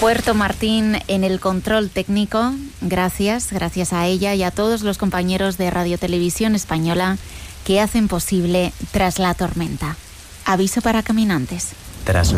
Puerto Martín en el control técnico. Gracias a ella y a todos los compañeros de Radio Televisión Española que hacen posible Tras la Tormenta. Aviso para caminantes.